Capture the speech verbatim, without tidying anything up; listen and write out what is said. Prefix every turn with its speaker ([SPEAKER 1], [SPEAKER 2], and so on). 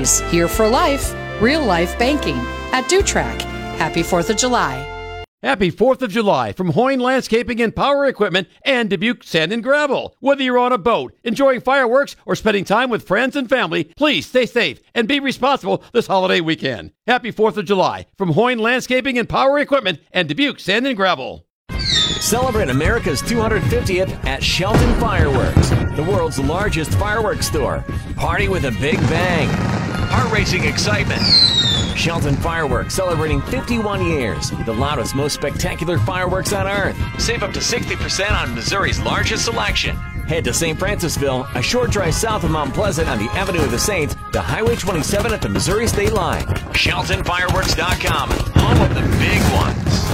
[SPEAKER 1] Industries. Here for life, real life banking. At Dutrack. Happy fourth of July.
[SPEAKER 2] Happy fourth of July from Hoyne Landscaping and Power Equipment and Dubuque Sand and Gravel. Whether you're on a boat, enjoying fireworks, or spending time with friends and family, please stay safe and be responsible this holiday weekend. Happy fourth of July from Hoyne Landscaping and Power Equipment and Dubuque Sand and Gravel.
[SPEAKER 3] Celebrate America's two hundred fiftieth at Shelton Fireworks, the world's largest fireworks store. Party with a big bang. Heart-racing excitement. Shelton Fireworks celebrating fifty-one years. The loudest, most spectacular fireworks on Earth. Save up to sixty percent on Missouri's largest selection. Head to Saint Francisville, a short drive south of Mount Pleasant on the Avenue of the Saints, to Highway twenty-seven at the Missouri state line. Shelton Fireworks dot com, home of the big ones.